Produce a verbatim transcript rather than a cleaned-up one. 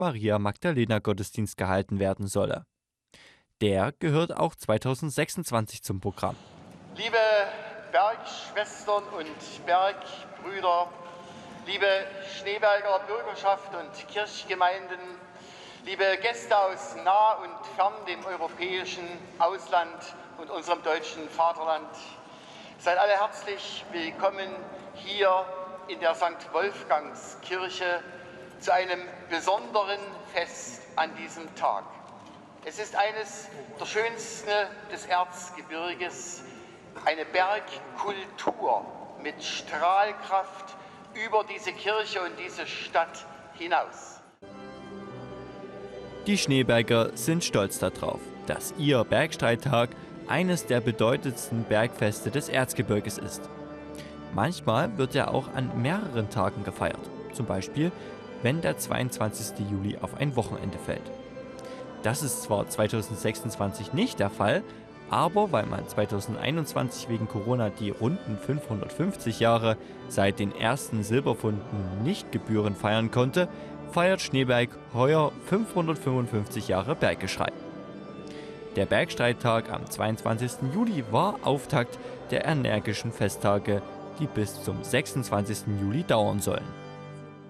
Maria Magdalena Gottesdienst gehalten werden solle. Der gehört auch zweitausendsechsundzwanzig zum Programm. Liebe Bergschwestern und Bergbrüder, liebe Schneeberger Bürgerschaft und Kirchgemeinden, liebe Gäste aus nah und fern, dem europäischen Ausland und unserem deutschen Vaterland, seid alle herzlich willkommen hier in der Sankt Wolfgangskirche zu einem besonderen Fest an diesem Tag. Es ist eines der schönsten des Erzgebirges, eine Bergkultur mit Strahlkraft über diese Kirche und diese Stadt hinaus. Die Schneeberger sind stolz darauf, dass ihr Bergstreittag eines der bedeutendsten Bergfeste des Erzgebirges ist. Manchmal wird er auch an mehreren Tagen gefeiert, zum Beispiel wenn der zweiundzwanzigste Juli auf ein Wochenende fällt. Das ist zwar zweitausendsechsundzwanzig nicht der Fall, aber weil man zweitausendeinundzwanzig wegen Corona die runden fünfhundertfünfzig Jahre seit den ersten Silberfunden nicht gebührend feiern konnte, feiert Schneeberg heuer fünfhundertfünfundfünfzig Jahre Berggeschrei. Der Bergstreittag am zweiundzwanzigsten Juli war Auftakt der energischen Festtage, die bis zum sechsundzwanzigsten Juli dauern sollen.